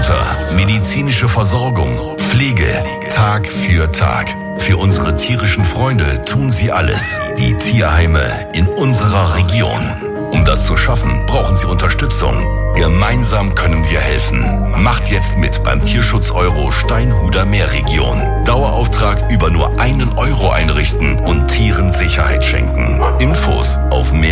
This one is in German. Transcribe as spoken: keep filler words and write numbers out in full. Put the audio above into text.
Futter, medizinische Versorgung, Pflege, Tag für Tag. Für unsere tierischen Freunde tun sie alles. Die Tierheime in unserer Region. Um das zu schaffen, brauchen sie Unterstützung. Gemeinsam können wir helfen. Macht jetzt mit beim Tierschutz-Euro Steinhuder Meerregion. Dauerauftrag über nur einen Euro einrichten und Tieren Sicherheit schenken. Infos auf mehr